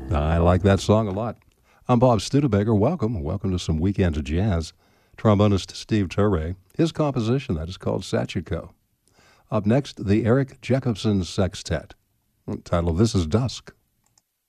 I like that song a lot. I'm Bob Studebaker. Welcome to some Weekend Jazz. Trombonist Steve Turre. His composition, that is called Sachiko. Up next, the Eric Jacobson Sextet. Title, This is Dusk.